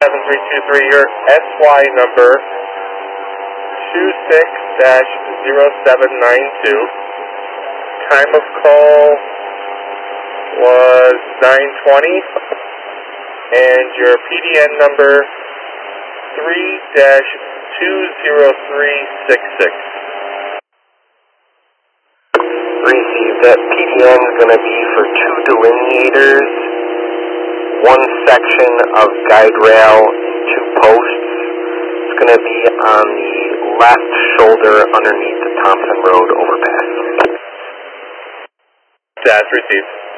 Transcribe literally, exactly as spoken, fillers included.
seven three two three, your S Y number two six dash zero seven nine two. Time of call was nine twenty, and your P D N number three dash two zero three six six. Received. That P D N is going to be for two delineators, one section of guide rail, and two posts. It's going to be on the left shoulder underneath the Thompson Road overpass. Dash received.